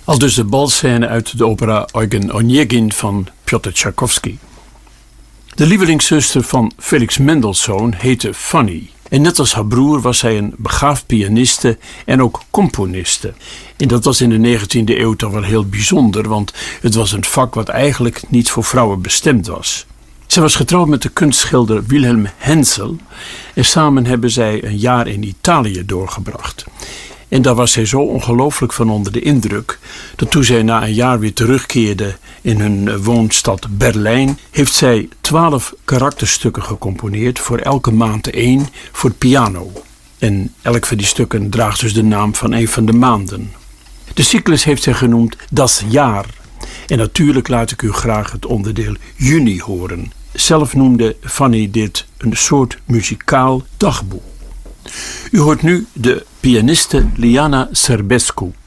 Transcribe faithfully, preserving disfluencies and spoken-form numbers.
Aldus de balscène uit de opera Eugen Onegin van Piotr Tchaikovsky. De lievelingszuster van Felix Mendelssohn heette Fanny. En net als haar broer was zij een begaafd pianiste en ook componiste. En dat was in de negentiende eeuw toch wel heel bijzonder, want het was een vak wat eigenlijk niet voor vrouwen bestemd was. Zij was getrouwd met de kunstschilder Wilhelm Hensel en samen hebben zij een jaar in Italië doorgebracht. En daar was zij zo ongelooflijk van onder de indruk, dat toen zij na een jaar weer terugkeerde in hun woonstad Berlijn, heeft zij twaalf karakterstukken gecomponeerd, voor elke maand één voor piano. En elk van die stukken draagt dus de naam van een van de maanden. De cyclus heeft zij genoemd Das Jaar. En natuurlijk laat ik u graag het onderdeel juni horen. Zelf noemde Fanny dit een soort muzikaal dagboek. U hoort nu de pianiste Liana Serbescu.